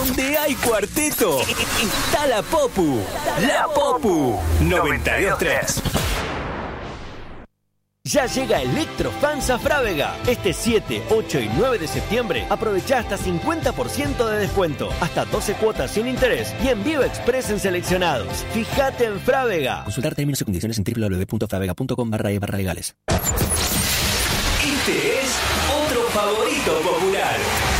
Donde hay cuarteto, está la Popu. La Popu 92.3. Ya llega Electrofans a Frávega. Este 7, 8 y 9 de septiembre aprovecha hasta 50% de descuento, hasta 12 cuotas sin interés y envío express en seleccionados. Fíjate en Frávega. Consultar términos y condiciones en www.fravega.com/legales. Este es otro favorito popular.